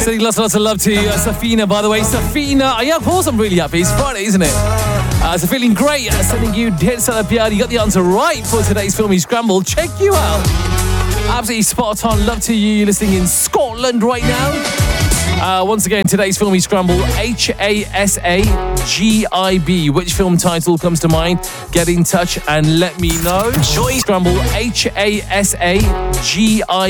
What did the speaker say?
Sending lots and lots of love to Safina, by the way. Safina, yeah, of course I'm really happy. It's Friday, isn't it? So feeling great. Sending you Dead Salah Piar. You got the answer right for today's Filmy Scramble. Check you out. Absolutely spot on. Love to you. You're listening in Scotland right now. Once again, today's Filmy Scramble, HASAGIB. Which film title comes to mind? Get in touch and let me know. Joy Scramble, HASAGIB.